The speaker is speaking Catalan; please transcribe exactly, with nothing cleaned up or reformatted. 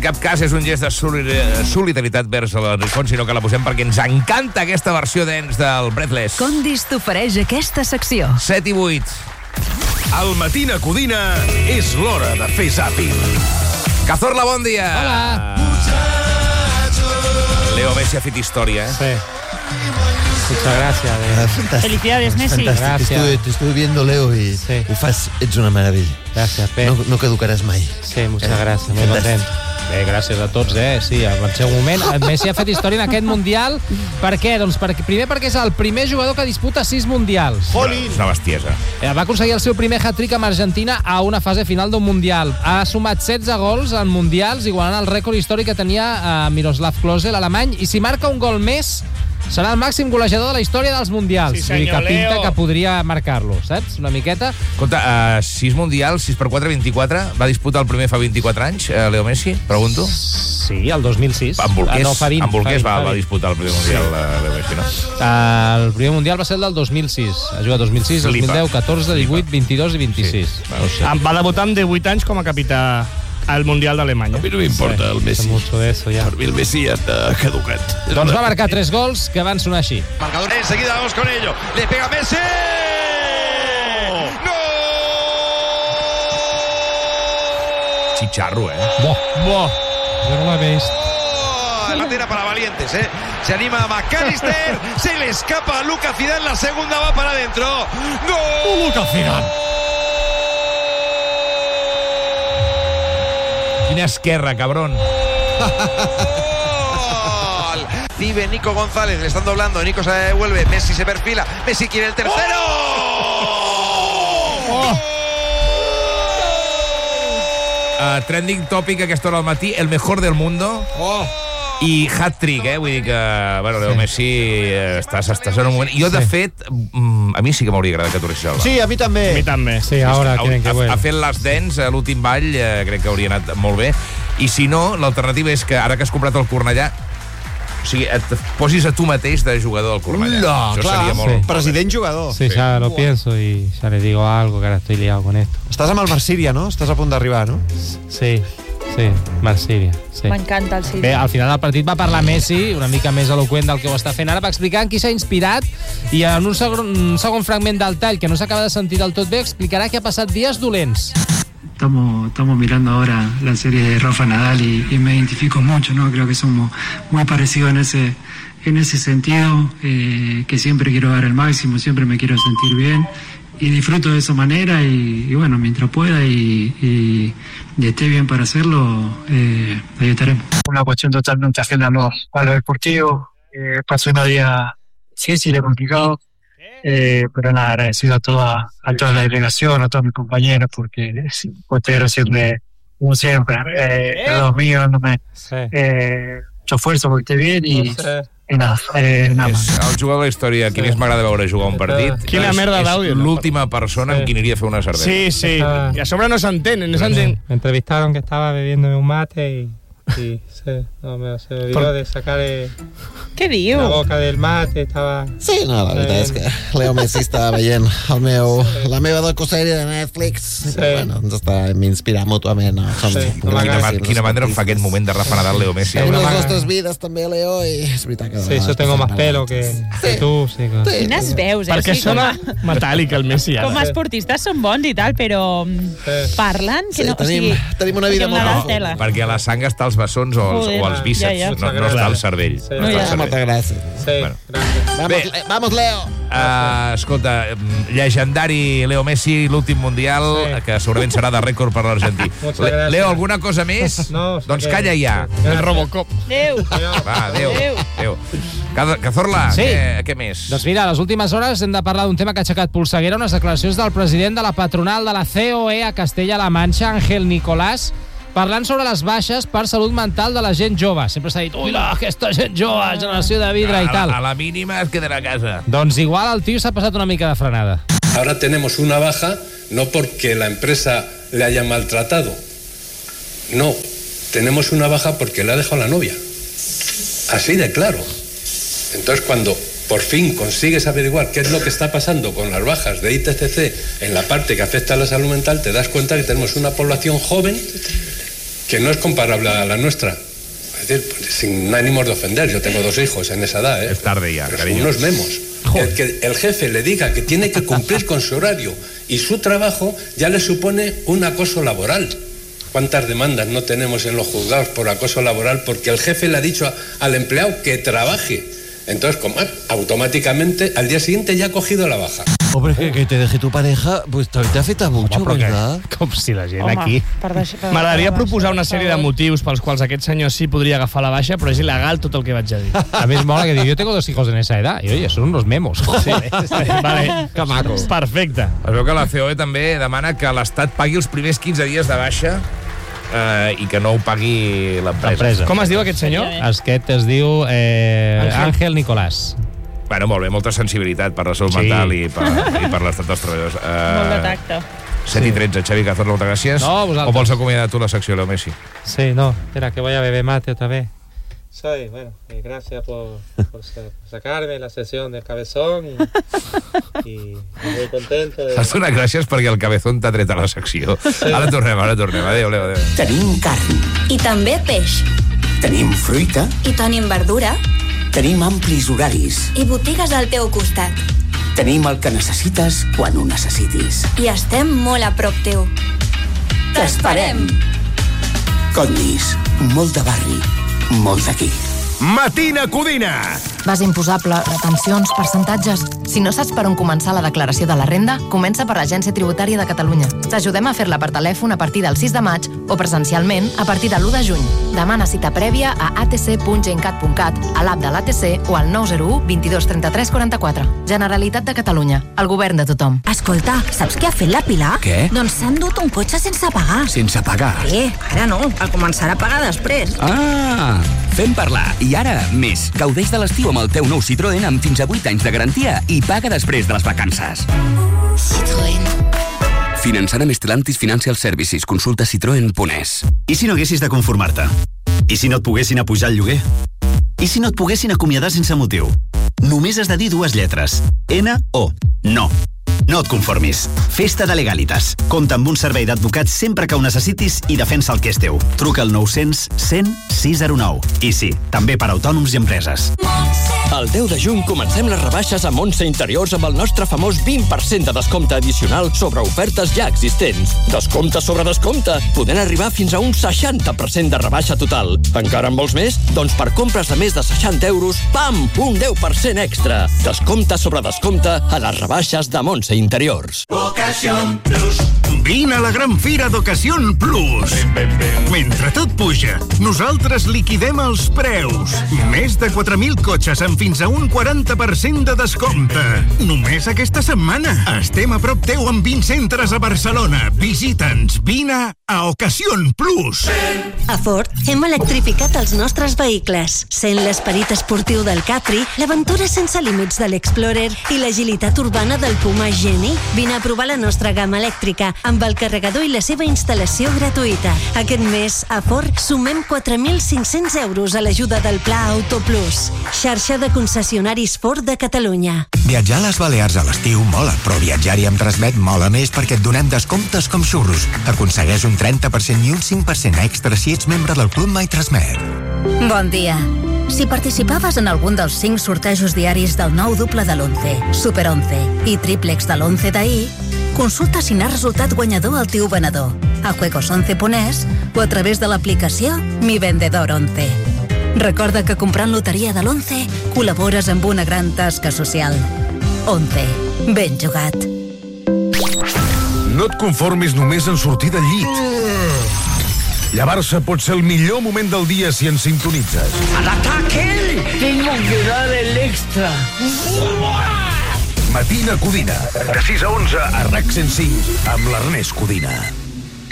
cap cas és un gest de solidaritat vers l'Enricón, sinó que la posem perquè ens encanta aquesta versió dance del Breathless. Condis t'ofereix aquesta secció. set i vuit. Al Matina Codina és l'hora de fer zàping. Cazorla, bon dia. Hola. Leo Messi ha fet història, eh? Sí. Muchas gracias. Eh. Fantástico. Felicidades, Messi. Gracias. Te estuve, te estuve viendo, Leo, y Sí. ho fas, ets una meravella. Gracias, Pep. No, no caducaràs mai. Sí, muchas Eh, gracias. Muy fantàstic. content. Bé, gràcies a tots, eh? Sí, en seu moment. El Messi ha fet història en aquest Mundial. Per què? Doncs perquè, primer perquè és el primer jugador que disputa sis Mundials. És una bestiesa. Eh, Va aconseguir el seu primer hat-trick amb Argentina a una fase final d'un Mundial. Ha sumat setze gols en Mundials, igualant el rècord històric que tenia eh, Miroslav Klose, l'alemany, i si marca un gol més serà el màxim golejador de la història dels Mundials. Sí, Vull dir que senyor pinta Leo. que podria marcar-lo, saps? Una miqueta. Escolta, uh, sis mundials, sis per quatre, vint-i-quatre. Va disputar el primer fa vint-i-quatre anys, uh, Leo Messi, pregunto. Sí, el dos mil sis. En Bolquers, Ah, no, fa vint, en Bolquers fa va, vint, va fa vint. disputar el primer mundial, uh, Leo Messi, no? Uh, el primer Mundial va ser el del dos mil sis. Ha jugat dos mil sis, dos mil Flipa. deu, catorze, divuit, vint-i-dos i vint-i-sis. Sí. No ho sé. Va debutar amb divuit anys com a capità al Mundial d'Alemanya. A mi no m'importa el Messi. Sé mucho de eso ya. Per mi el Messi ja està caducat. Doncs va marcar tres gols que van sonar així. Marcador, enseguida vamos con ello. Le pega Messi. ¡Gol! Chicharro, eh? Bo, Bo. jo no l'he vist. La tira para valientes, ¿eh? Se anima McAllister. Se le escapa a Lucas Zidane. La segunda va para adentro. ¡Gol! Lucas Zidane. Quina esquerra, cabrón. ¡Gol! Vive Nico González. Le están doblando. Nico se devuelve. Messi se perfila. Messi quiere el tercero. Uh, trending topic a aquesta hora al matí, el mejor del mundo. Oh. I hat-trick, eh? Vull dir que, bueno, Leo Sí. Messi eh, estàs, estàs en un moment... Jo, de Sí. fet, mm, a mi sí que m'hauria agradat que tornessis al bar. Sí, a mi també. A mi també. Sí, ahora ha, quieren que ha, vuelva. ha fet les dents a l'últim ball, eh, crec que hauria anat molt bé. I si no, l'alternativa és que ara que has comprat el Cornellà, o sigui, et posis a tu mateix de jugador del Cornellà. No, Això clar. seria molt... Sí. President jugador. Sí, ya lo pienso y ya le digo algo, que ahora estoy liado con esto. Estàs amb el Marsíria, no? Estàs a punt d'arribar, no? Sí, sí, Marsília, sí. M'encanta el Siri. Bé, al final del partit va parlar Messi, una mica més eloqüent del que ho està fent ara, va explicar en qui s'ha inspirat i en un segon, un segon fragment del tall que no s'acaba de sentir del tot bé explicarà que ha passat dies dolents. Estamos, estamos mirando ahora la serie de Rafa Nadal y, y me identifico mucho, ¿no? Creo que somos muy parecidos en ese, en ese sentido, eh, que siempre quiero dar el máximo, siempre me quiero sentir bien y disfruto de esa manera y, y bueno, mientras pueda y, y, y esté bien para hacerlo, eh, ahí estaremos. Una cuestión totalmente ajena a lo, a lo deportivo, eh, pasó un día difícil y complicado. Eh, pero nada, agradecido a toda, a toda la delegación, a todos mis compañeros, porque considero siempre, como siempre, eh, a los míos, dándome Sí. eh, mucho esfuerzo porque esté bien y, No sé. y nada, eh, nada más. És el jugador de la història, qui més m'agrada veure jugar un partit. Quina és, merda d'àudio, És no? l'última persona amb qui aniria a fer una cervesa. Sí, sí. Ah. I a sobre no s'entén, no s'entén. Me entrevistaron que estaba bebiéndome un mate y, y se, no, me, se me olvidó de sacar eh, Què diu? la boca del mate, estaba... Sí, no, la veritat és que Leo Messi està veient el meu, la meva docusèrie de Netflix. Sí. Bueno, ens està m'inspirant mútuament. No? Som Sí. Quina, grandíssims ma- quina manera em fa aquest moment de Rafa Nadal, Leo Messi. Sí, En no les m'agrada. nostres vides també, Leo, i és veritat que... Sí, yo tengo más pelo que, que tú, sí. que- Sí. Quines veus, eh? Perquè O sigui, sona com a, metàl·lic el Messi com a ara. esportistes són bons i tal, però Sí. parlen que Sí, no... tenim, o sigui, tenim una vida com molt una profunda. tela. Perquè a la sang està als bessons o als, Joder, o als bíceps, ja, ja. no, no està al cervell. Sí. No No, està ja. al cervell. Moltes gràcies. Sí, Bueno. gracias. Vamos, Bé. Le- vamos, Leo! Uh, escolta, mm, llegendari Leo Messi, l'últim mundial, Sí. que segurament serà de rècord per l'argentí. Moltes Le gràcies. Leo, alguna cosa més? No, doncs sí. calla ja. El Robocop. Adéu. Va, adéu. Adéu. adéu. Caza- Cazorla, Sí. què, què més? Doncs mira, a les últimes hores hem de parlar d'un tema que ha aixecat polseguera, unes declaracions del president de la patronal de la C O E a Castella-La Manxa, Ángel Nicolás, parlant sobre les baixes per salut mental de la gent jove. Sempre s'ha dit, ui, la, aquesta gent jove, generació de vidre i a, tal. la, a la mínima es quedarà a casa. Doncs igual el tio s'ha passat una mica de frenada. Ahora tenemos una baja no porque la empresa le haya maltratado, no, tenemos una baja porque le ha dejado la novia. Así de claro. Entonces cuando por fin consigues averiguar qué es lo que está pasando con las bajas de I T C C en la parte que afecta a la salud mental, te das cuenta que tenemos una población joven que no es comparable a la nuestra. Es decir, sin ánimos de ofender, yo tengo dos hijos en esa edad, ¿eh? Es tarde ya, pero cariño. son unos memos. El que el jefe le diga que tiene que cumplir con su horario y su trabajo ya le supone un acoso laboral. ¿Cuántas demandas no tenemos en los juzgados por acoso laboral porque el jefe le ha dicho a, al empleado que trabaje? Entonces, como, automáticamente, al día siguiente ya ha cogido la baja. Hombre, que, que te deje tu pareja, pues te afecta mucho, Home, ¿verdad? Com si la gent Home, aquí... per deixar- per- M'agradaria per proposar deixar- una sèrie de motius pels quals aquest senyor sí podria agafar la baixa, però és il·legal tot el que vaig a dir. A més, mola que diu, yo tengo dos hijos en esa edad. Y oye, son unos memos. Sí, vale. Que maco. Perfecte. Es veu que la C O E també demana que l'Estat pagui els primers quinze dies de baixa eh, i que no ho pagui l'empresa. L'empresa. Com es diu aquest senyor? Aquest es diu eh, Àngel. Ángel Nicolás. Bueno, molt bé, molta sensibilitat per la salut Sí. mental i per, i per l'estat dels treballadors. Molt de Uh, tacte. set i tretze, Xavi Cazorla, moltes gràcies. No, vosaltres. O vols acomiadar tu la secció, Leo Messi? Sí, no, espera, que voy a beber mate otra vez. Soy, bueno, eh, gracias por, por sa- sacarme la sesión del cabezón y, y muy contento de... Has donat gràcies perquè el cabezón t'ha tret a la secció. Sí. Ara tornem, ara tornem. Adéu, Leo, adéu. Tenim carn, I també peix. tenim fruita, I tenim verdura. tenim amplis horaris, I botigues al teu costat. tenim el que necessites quan ho necessitis. I estem molt a prop teu. T'esperem. Condis, molt de barri, molt d'aquí. Matina Codina. Base imposable, retencions, percentatges... Si no saps per on començar la declaració de la renda, comença per l'Agència Tributària de Catalunya. T'ajudem a fer-la per telèfon a partir del sis de maig o presencialment a partir de l'u de juny. Demana cita prèvia a a t c punt gencat punt cat, a l'app de l'A T C o al nou zero u vint dos trenta tres quaranta quatre. Generalitat de Catalunya. El govern de tothom. Escolta, saps què ha fet la Pilar? Què? Doncs s'ha endut un cotxe sense pagar. Sense pagar. Eh, ara no, el començarà a pagar després. Ah, fem parlar. I ara, més. Gaudeix de l'estiu amb el teu nou Citroën amb fins a vuit anys de garantia i paga després de les vacances. Citroën. Finançant amb Stellantis Financial Services. Consulta citroen punt es. I si no haguessis de conformar-te? I si no et poguessin apujar el lloguer? I si no et poguessin acomiadar sense motiu? Només has de dir dues lletres. N O. No. No et conformis. Festa de Legalitas. Compta amb un servei d'advocats sempre que ho necessitis i defensa el que és teu. Truca al nou cents cent sis zero nou. I sí, també per autònoms i empreses. El deu de juny comencem les rebaixes a Montse Interiors amb el nostre famós vint per cent de descompte addicional sobre ofertes ja existents. Descompte sobre descompte, podent arribar fins a un seixanta per cent de rebaixa total. Encara en vols més? Doncs per compres de més de seixanta euros, pam! Un deu per cent extra. Descompte sobre descompte a les rebaixes de Montse Interiors. Ocasión Plus. Vine a la gran fira d'Ocasión Plus. Mentre tot puja, nosaltres liquidem els preus. Més de quatre mil cotxes amb fins a un quaranta per cent de descompte. Només aquesta setmana. Estem a prop teu amb vint centres a Barcelona. Visita'ns. Vine a Ocasión Plus. A Ford hem electrificat els nostres vehicles, sent l'esperit esportiu del Capri, l'aventura sense límits de l'Explorer i l'agilitat urbana del Puma Geni. Vine a provar la nostra gamma elèctrica amb el carregador i la seva instal·lació gratuïta. Aquest mes, a Ford, sumem quatre mil cinc-cents euros a l'ajuda del Pla Auto Plus. Xarxa de concessionaris Ford de Catalunya. Viatjar a les Balears a l'estiu mola, però viatjar-hi amb Transmet mola més perquè et donem descomptes com xurros. Aconsegueix un trenta per cent i un cinc per cent extra si ets membre del Club My Transmet. Bon dia. Si participaves en algun dels cinc sortejos diaris del nou duple de l'once, Super onze i triplex de l'once d'ahir, consulta si n'ha resultat guanyador el teu venedor a juegos once punt es o a través de l'aplicació Mi Vendedor once. Recorda que comprant loteria de l'once col·labores amb una gran tasca social. once. Ben jugat. No et conformis només en sortir del llit. Llevar-se pot ser el millor moment del dia si ens sintonitzes. ¡Al ataque! ¡Tengo que dar el extra! Matina Codina, de sis a onze a RAC cent cinc, amb l'Ernest Codina.